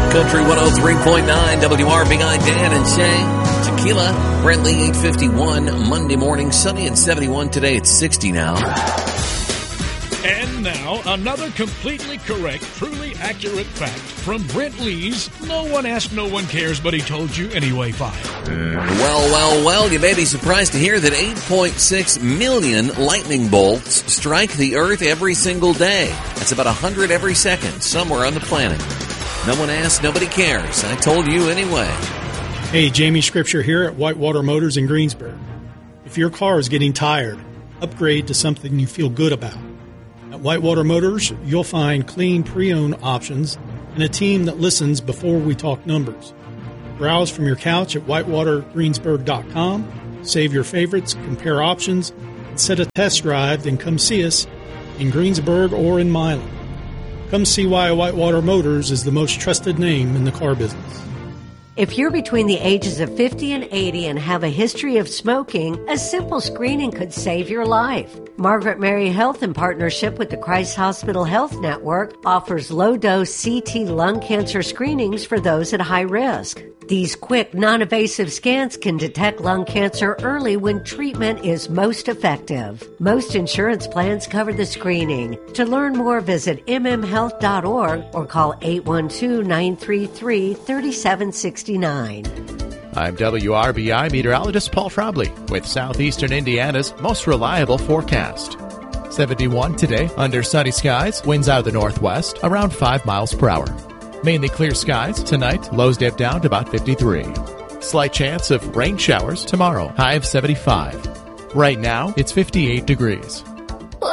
Country 103.9 WRBI, Dan and Shay. Tequila, Brent Lee 851. Monday morning, sunny and 71. Today it's 60 now. And now, another completely correct, truly accurate fact from Brent Lee's No One Asked, No One Cares, But He Told You Anyway file. Well, you may be surprised to hear that 8.6 million lightning bolts strike the Earth every single day. That's about 100 every second, somewhere on the planet. No one asked, nobody cares. I told you anyway. Hey, Jamie Scripture here at Whitewater Motors in Greensburg. If your car is getting tired, upgrade to something you feel good about. At Whitewater Motors, you'll find clean pre-owned options and a team that listens before we talk numbers. Browse from your couch at whitewatergreensburg.com, save your favorites, compare options, and set a test drive, then come see us in Greensburg or in Milan. Come see why Whitewater Motors is the most trusted name in the car business. If you're between the ages of 50 and 80 and have a history of smoking, a simple screening could save your life. Margaret Mary Health, in partnership with the Christ Hospital Health Network, offers low-dose CT lung cancer screenings for those at high risk. These quick, non-invasive scans can detect lung cancer early when treatment is most effective. Most insurance plans cover the screening. To learn more, visit mmhealth.org or call 812-933-3769. I'm WRBI meteorologist Paul Trombley with Southeastern Indiana's most reliable forecast. 71 today, under sunny skies, winds out of the northwest, around 5 miles per hour. Mainly clear skies tonight, lows dip down to about 53. Slight chance of rain showers tomorrow, high of 75. Right now, it's 58 degrees.